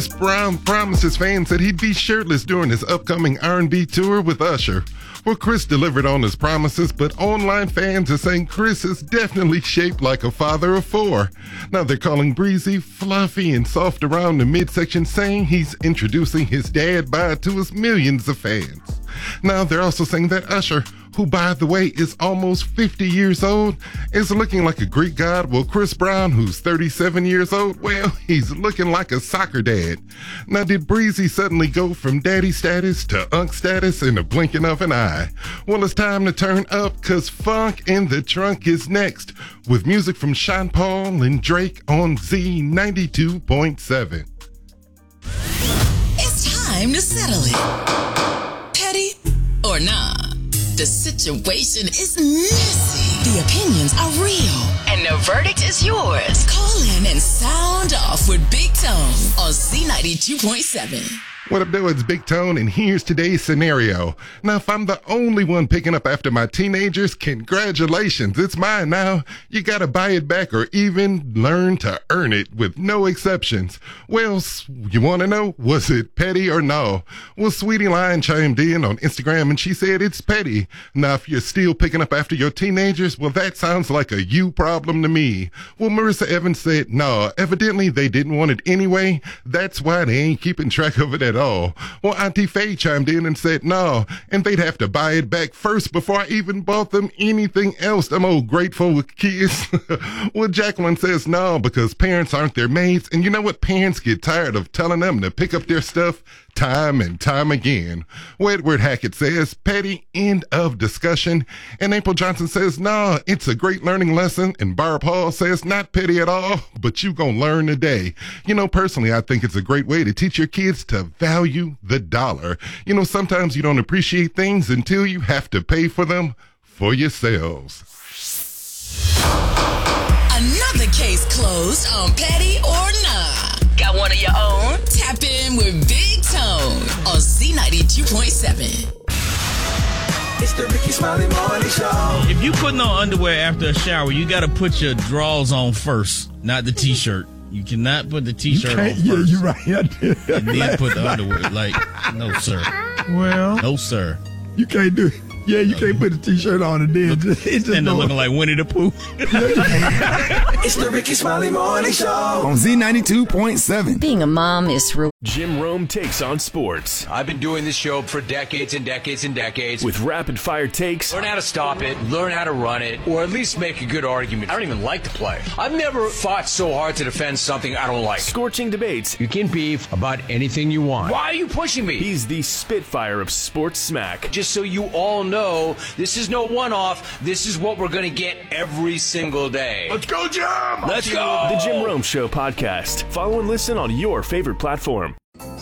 Brown promised his fans that he'd be shirtless during his upcoming R&B tour with Usher. Well, Chris delivered on his promises, but online fans are saying Chris is definitely shaped like a father of four. Now they're calling Breezy fluffy and soft around the midsection, saying he's introducing his dad bod to his millions of fans. Now they're also saying that Usher, who by the way is almost 50 years old, is looking like a Greek god, while Chris Brown, who's 37 years old, well, he's looking like a soccer dad. Now did Breezy suddenly go from daddy status to unk status in the blinking of an eye? Well, it's time to turn up, cause Funk in the Trunk is next, with music from Sean Paul and Drake on Z92.7. It's time to settle it. Petty or nah? The situation is messy. The opinions are real. And the verdict is yours. Call in and sound off with Big Tone on Z92.7. What up, though? It's Big Tone, and here's today's scenario. Now, if I'm the only one picking up after my teenagers, congratulations, it's mine now. You gotta buy it back or even learn to earn it with no exceptions. Well, you wanna know, was it petty or no? Well, Sweetie Lion chimed in on Instagram and she said it's petty. Now, if you're still picking up after your teenagers, well, that sounds like a you problem to me. Well, Marissa Evans said no, evidently they didn't want it anyway. That's why they ain't keeping track of it at all. Well, Auntie Faye chimed in and said no, and they'd have to buy it back first before I even bought them anything else. Them old grateful kids. Well, Jacqueline says no, because parents aren't their mates, and you know what? Parents get tired of telling them to pick up their stuff time and time again. Well, Edward Hackett says petty, end of discussion. And April Johnson says no, it's a great learning lesson. And Barb Hall says not petty at all, but you gonna learn today. You know, personally, I think it's a great way to teach your kids to value the dollar. You know, sometimes you don't appreciate things until you have to pay for them for yourselves. Another case closed on Petty or Nah. Got one of your own? Tap in with Big Tone on Z92.7. It's the Ricky Smiley Morning Show. If you putting on underwear after a shower, you got to put your drawers on first, not the T-shirt. You cannot put the T-shirt on first. Yeah, you're right. And then put the underwear. Like, no, sir. Well, no, sir. You can't do it. Yeah, you can't put a T-shirt on and then it's just looking like Winnie the Pooh. It's the Ricky Smiley Morning Show on Z92.7. Being a mom is real. Jim Rome takes on sports. I've been doing this show for decades and decades and decades. With rapid-fire takes. Learn how to stop it, learn how to run it, or at least make a good argument. I don't even like the play. I've never fought so hard to defend something I don't like. Scorching debates. You can beef about anything you want. Why are you pushing me? He's the Spitfire of sports smack. Just so you all know, this is no one-off. This is what we're going to get every single day. Let's go, Jim! Let's go! The Jim Rome Show podcast. Follow and listen on your favorite platform.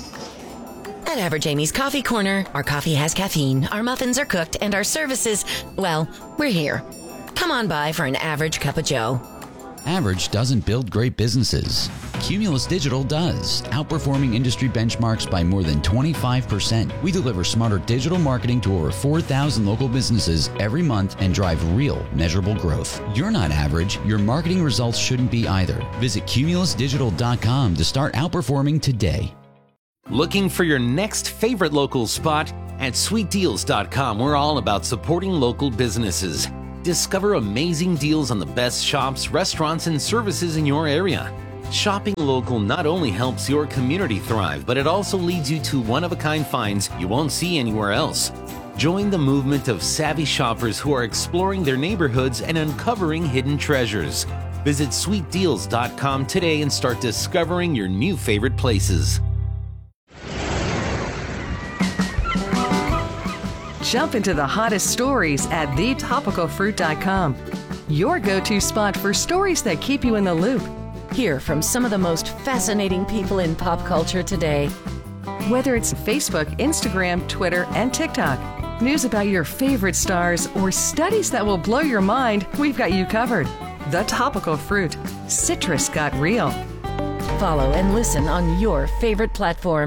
At Average Amy's Coffee Corner, our coffee has caffeine, our muffins are cooked, and our services, well, we're here. Come on by for an average cup of joe. Average doesn't build great businesses. Cumulus Digital does, outperforming industry benchmarks by more than 25%. We deliver smarter digital marketing to over 4,000 local businesses every month and drive real, measurable growth. You're not average. Your marketing results shouldn't be either. Visit cumulusdigital.com to start outperforming today. Looking for your next favorite local spot? At sweetdeals.com, we're all about supporting local businesses. Discover amazing deals on the best shops, restaurants, and services in your area. Shopping local not only helps your community thrive, but it also leads you to one-of-a-kind finds you won't see anywhere else. Join the movement of savvy shoppers who are exploring their neighborhoods and uncovering hidden treasures. Visit sweetdeals.com today and start discovering your new favorite places. Jump into the hottest stories at thetopicalfruit.com. Your go-to spot for stories that keep you in the loop. Hear from some of the most fascinating people in pop culture today. Whether it's Facebook, Instagram, Twitter, and TikTok, news about your favorite stars, or studies that will blow your mind, we've got you covered. The Topical Fruit. Citrus got real. Follow and listen on your favorite platform.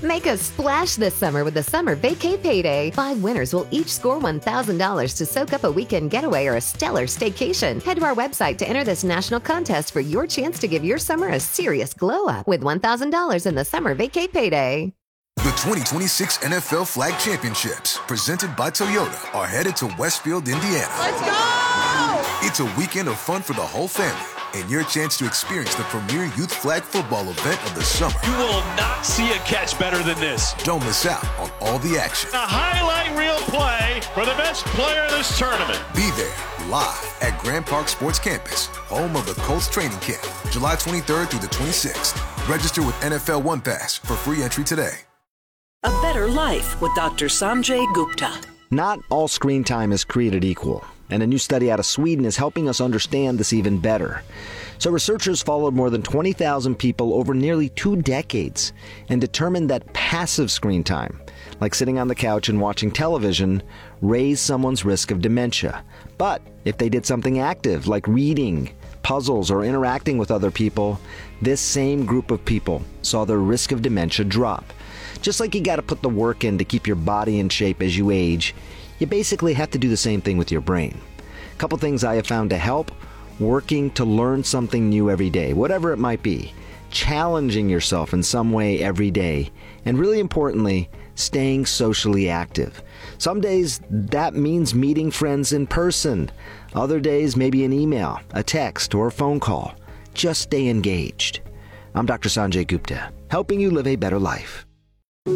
Make a splash this summer with the Summer Vacay Payday. 5 winners will each score $1,000 to soak up a weekend getaway or a stellar staycation. Head to our website to enter this national contest for your chance to give your summer a serious glow up with $1,000 in the Summer Vacay Payday. The 2026 NFL Flag Championships, presented by Toyota, are headed to Westfield, Indiana. Let's go! It's a weekend of fun for the whole family and your chance to experience the premier youth flag football event of the summer. You will not see a catch better than this. Don't miss out on all the action. A highlight reel play for the best player in this tournament. Be there live at Grand Park Sports Campus, home of the Colts training camp, July 23rd through the 26th. Register with NFL One Pass for free entry today. A Better Life with Dr. Sanjay Gupta. Not all screen time is created equal, and a new study out of Sweden is helping us understand this even better. So researchers followed more than 20,000 people over nearly 2 decades and determined that passive screen time, like sitting on the couch and watching television, raised someone's risk of dementia. But if they did something active, like reading, puzzles, or interacting with other people, this same group of people saw their risk of dementia drop. Just like you got to put the work in to keep your body in shape as you age, you basically have to do the same thing with your brain. A couple things I have found to help: working to learn something new every day, whatever it might be, challenging yourself in some way every day, and really importantly, staying socially active. Some days that means meeting friends in person. Other days maybe an email, a text, or a phone call. Just stay engaged. I'm Dr. Sanjay Gupta, helping you live a better life.